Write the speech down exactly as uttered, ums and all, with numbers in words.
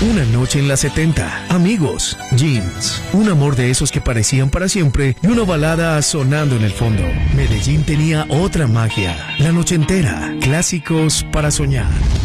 Una noche en la setenta, amigos, jeans, un amor de esos que parecían para siempre y una balada sonando en el fondo. Medellín tenía otra magia, la noche entera, clásicos para soñar.